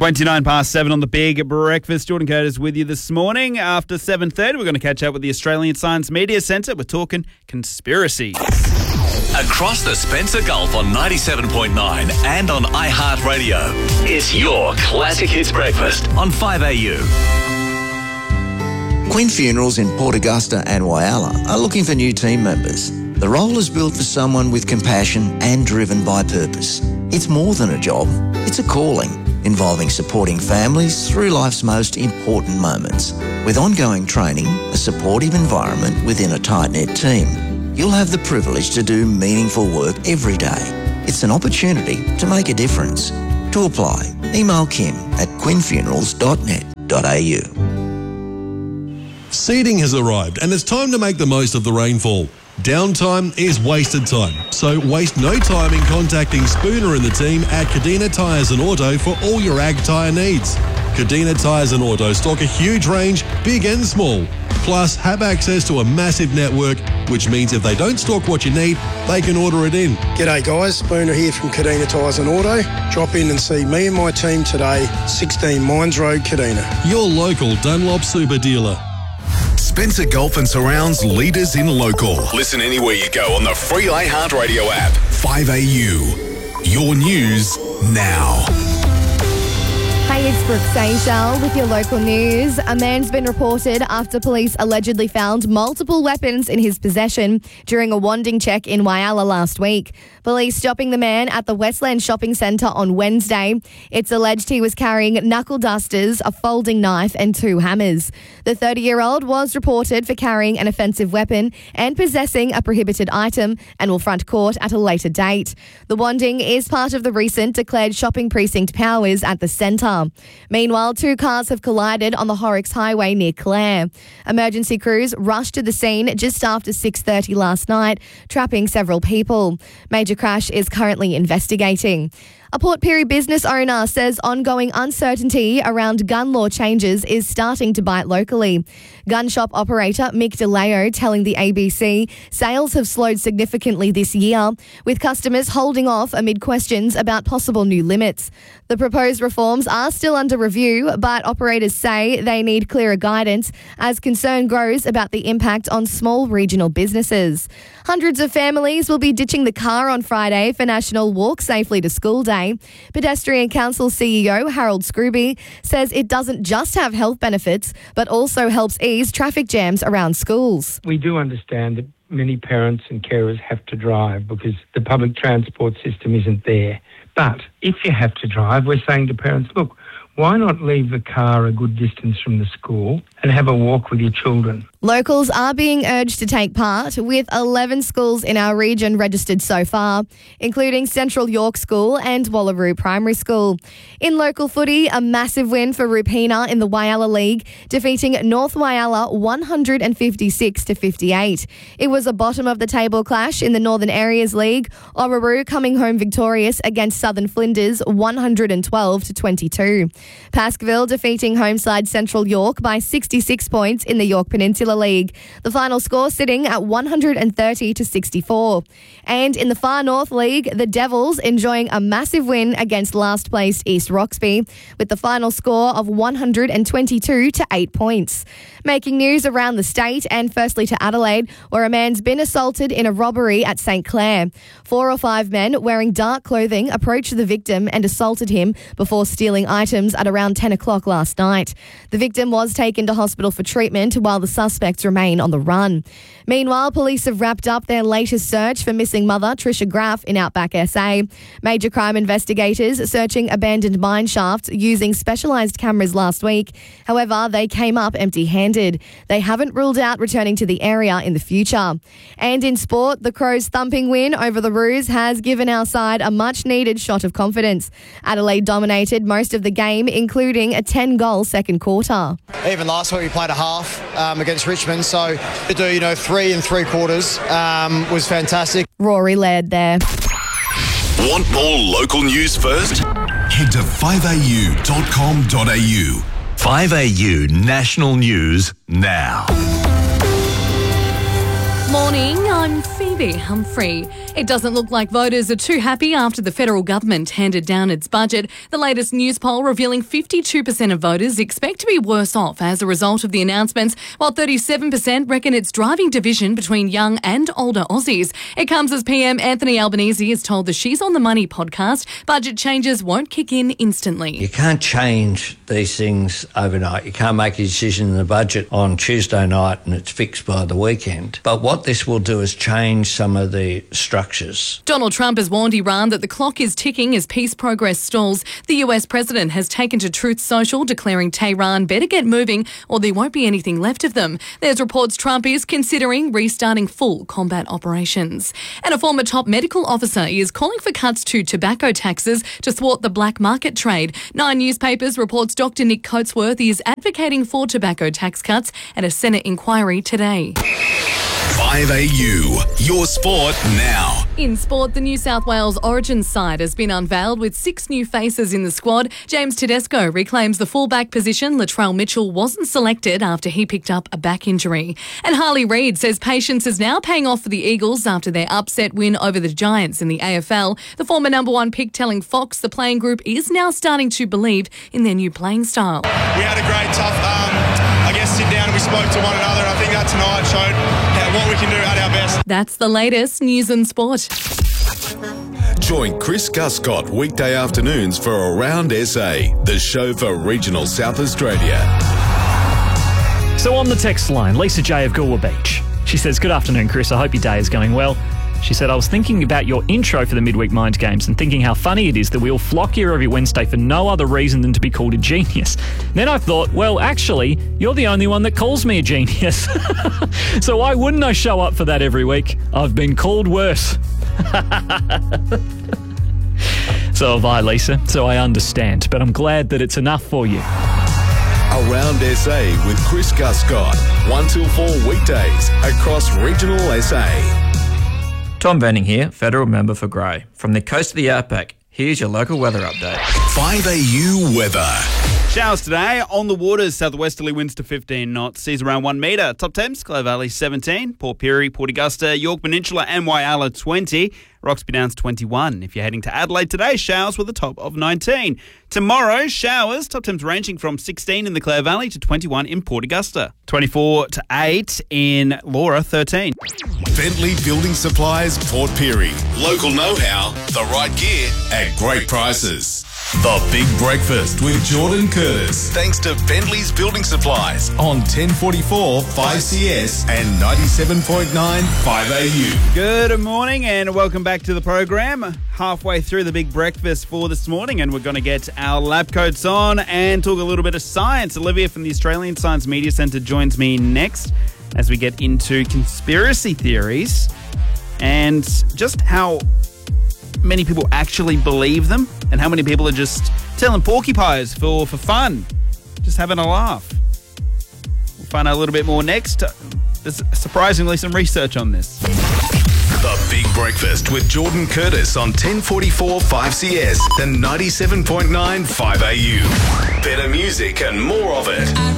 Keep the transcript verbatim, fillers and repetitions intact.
twenty-nine past seven on the Big Breakfast. Jordan Curtis with you this morning. After seven thirty, we're going to catch up with the Australian Science Media Centre. We're talking conspiracies. Across the Spencer Gulf on ninety-seven point nine and on iHeartRadio. It's your Classic Hits Breakfast on five A U. Quinn Funerals in Port Augusta and Whyalla are looking for new team members. The role is built for someone with compassion and driven by purpose. It's more than a job, it's a calling, involving supporting families through life's most important moments. With ongoing training, a supportive environment within a tight-knit team, you'll have the privilege to do meaningful work every day. It's an opportunity to make a difference. To apply, email Kim at quinn funerals dot net dot a u. Seeding has arrived and it's time to make the most of the rainfall. Downtime is wasted time, so waste no time in contacting Spooner and the team at Kadina Tyres and Auto for all your ag tyre needs. Kadina Tyres and Auto stock a huge range, big and small, plus have access to a massive network, which means if they don't stock what you need, they can order it in. G'day guys, Spooner here from Kadina Tyres and Auto. Drop in and see me and my team today, sixteen Mines Road, Kadina. Your local Dunlop super dealer. Spencer Gulf and Surrounds leaders in local. Listen anywhere you go on the free iHeartRadio app. five A U. Your news now. Hey, it's Brooke Seychelles with your local news. A man's been reported after police allegedly found multiple weapons in his possession during a wanding check in Whyalla last week. Police stopping the man at the Westland Shopping Centre on Wednesday. It's alleged he was carrying knuckle dusters, a folding knife and two hammers. The thirty-year-old was reported for carrying an offensive weapon and possessing a prohibited item and will front court at a later date. The wanding is part of the recent declared shopping precinct powers at the centre. Meanwhile, two cars have collided on the Horrocks Highway near Clare. Emergency crews rushed to the scene just after six thirty last night, trapping several people. Major crash is currently investigating. A Port Pirie business owner says ongoing uncertainty around gun law changes is starting to bite locally. Gun shop operator Mick DeLeo telling the A B C sales have slowed significantly this year, with customers holding off amid questions about possible new limits. The proposed reforms are still under review, but operators say they need clearer guidance as concern grows about the impact on small regional businesses. Hundreds of families will be ditching the car on Friday for National Walk Safely to School Day. Pedestrian Council C E O Harold Scrooby says it doesn't just have health benefits, but also helps ease traffic jams around schools. We do understand that many parents and carers have to drive because the public transport system isn't there. But if you have to drive, we're saying to parents, look, why not leave the car a good distance from the school and have a walk with your children? Locals are being urged to take part, with eleven schools in our region registered so far, including Central York School and Wallaroo Primary School. In local footy, a massive win for Rupina in the Whyalla League, defeating North Whyalla one hundred fifty-six to fifty-eight. It was a bottom-of-the-table clash in the Northern Areas League, Orroroo coming home victorious against Southern Flinders one hundred twelve to twenty-two. Pasqueville defeating home side Central York by sixty-six points in the York Peninsula League. The final score sitting at one hundred thirty to sixty-four. And in the Far North League, the Devils enjoying a massive win against last placed East Roxby, with the final score of one hundred twenty-two to eight points. Making news around the state and firstly to Adelaide, where a man's been assaulted in a robbery at St Clair. Four or five men wearing dark clothing approached the victim and assaulted him before stealing items at around ten o'clock last night. The victim was taken to hospital for treatment while the suspects remain on the run. Meanwhile, police have wrapped up their latest search for missing mother Trisha Graff in Outback S A. Major crime investigators searching abandoned mine shafts using specialised cameras last week. However, they came up empty-handed. They haven't ruled out returning to the area in the future. And in sport, the Crows' thumping win over the Roos has given our side a much-needed shot of confidence. Adelaide dominated most of the game, including a ten-goal second quarter. Even last week we played a half um, against Richmond, so to do, you know, three and three quarters um, was fantastic. Rory led there. Want more local news first? Head to five a u dot com dot a u. five A U National News now. Morning, I'm Phoebe Humphrey. It doesn't look like voters are too happy after the federal government handed down its budget. The latest news poll revealing fifty-two percent of voters expect to be worse off as a result of the announcements, while thirty-seven percent reckon it's driving division between young and older Aussies. It comes as P M Anthony Albanese has told the She's on the Money podcast budget changes won't kick in instantly. You can't change these things overnight. You can't make a decision in the budget on Tuesday night and it's fixed by the weekend. But what this will do is change some of the structures. Donald Trump has warned Iran that the clock is ticking as peace progress stalls. The U S president has taken to Truth Social, declaring Tehran better get moving or there won't be anything left of them. There's reports Trump is considering restarting full combat operations. And a former top medical officer is calling for cuts to tobacco taxes to thwart the black market trade. Nine Newspapers reports Doctor Nick Coatsworth is advocating for tobacco tax cuts at a Senate inquiry today. five A U, your sport now. In sport, the New South Wales Origin side has been unveiled with six new faces in the squad. James Tedesco reclaims the fullback position. Latrell Mitchell wasn't selected after he picked up a back injury. And Harley Reid says patience is now paying off for the Eagles after their upset win over the Giants in the A F L. The former number one pick telling Fox the playing group is now starting to believe in their new playing style. We had a great, tough, um, I guess, sit down and we spoke to one another. I think that tonight showed how, what we can do at our best. That's the latest news and sport. Join Chris Guscott weekday afternoons for Around S A, the show for regional South Australia. So on the text line, Lisa J of Goolwa Beach. She says, "Good afternoon, Chris. I hope your day is going well." She said, "I was thinking about your intro for the Midweek Mind Games and thinking how funny it is that we all flock here every Wednesday for no other reason than to be called a genius. Then I thought, well, actually, you're the only one that calls me a genius. So why wouldn't I show up for that every week? I've been called worse." So have I, Lisa, so I understand. But I'm glad that it's enough for you. Around S A with Chris Guscott, one till four weekdays across regional S A. Tom Venning here, Federal Member for Grey. From the coast of the Outback, here's your local weather update. five A U weather. Showers today on the waters, southwesterly winds to fifteen knots, seas around one metre. Top temps, Clare Valley seventeen, Port Pirie, Port Augusta, York Peninsula and Whyalla twenty, Roxby Downs twenty-one. If you're heading to Adelaide today, showers with a top of nineteen. Tomorrow, showers, top temps ranging from sixteen in the Clare Valley to twenty-one in Port Augusta. twenty-four to eight in Laura, thirteen. Bentley Building Supplies, Port Pirie. Local know-how, the right gear at great prices. The Big Breakfast with Jordan Curtis. Thanks to Bentley's Building Supplies on ten forty-four five C S and ninety-seven point nine five A U. Good morning and welcome back to the program. Halfway through the Big Breakfast for this morning, and we're going to get our lab coats on and talk a little bit of science. Olivia from the Australian Science Media Centre joins me next as we get into conspiracy theories and just how many people actually believe them and how many people are just telling porcupines for, for fun, just having a laugh. We'll find out a little bit more next. There's surprisingly some research on this. The Big Breakfast with Jordan Curtis on ten forty-four five C S and ninety-seven point nine five A U. Better music and more of it.